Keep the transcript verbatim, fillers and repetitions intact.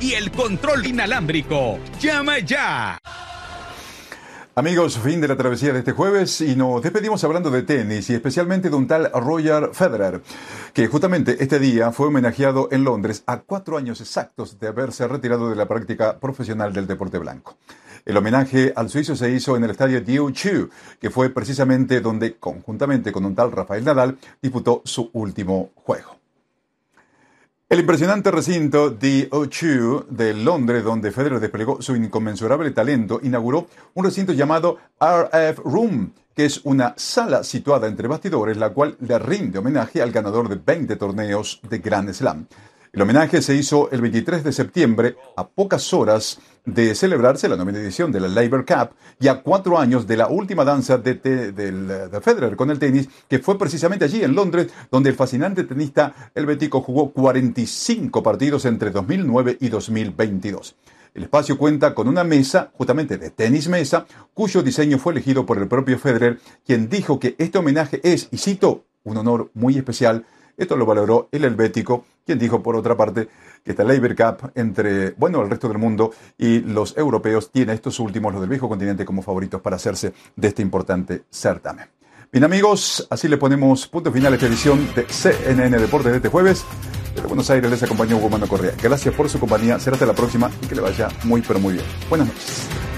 y el control inalámbrico. ¡Llama ya! Amigos, fin de la travesía de este jueves y nos despedimos hablando de tenis y especialmente de un tal Roger Federer, que justamente este día fue homenajeado en Londres a cuatro años exactos de haberse retirado de la práctica profesional del deporte blanco. El homenaje al suizo se hizo en el estadio de O dos, que fue precisamente donde, conjuntamente con un tal Rafael Nadal, disputó su último juego. El impresionante recinto de O dos de Londres, donde Federer desplegó su inconmensurable talento, inauguró un recinto llamado R F Room, que es una sala situada entre bastidores, la cual le rinde homenaje al ganador de veinte torneos de Grand Slam. El homenaje se hizo el veintitrés de septiembre, a pocas horas de celebrarse la novena edición de la Laver Cup y a cuatro años de la última danza de, te, de, de Federer con el tenis, que fue precisamente allí en Londres, donde el fascinante tenista helvético jugó cuarenta y cinco partidos entre dos mil nueve y dos mil veintidós. El espacio cuenta con una mesa, justamente de tenis mesa, cuyo diseño fue elegido por el propio Federer, quien dijo que este homenaje es, y cito, un honor muy especial. Esto lo valoró el helvético, quien dijo, por otra parte, que esta Laver Cup entre, bueno, el resto del mundo y los europeos tiene estos últimos, los del viejo continente, como favoritos para hacerse de este importante certamen. Bien, amigos, así le ponemos punto final a esta edición de C N N Deportes de este jueves. Desde Buenos Aires les acompañó Hugo Mano Correa. Gracias por su compañía, será hasta la próxima y que le vaya muy, pero muy bien. Buenas noches.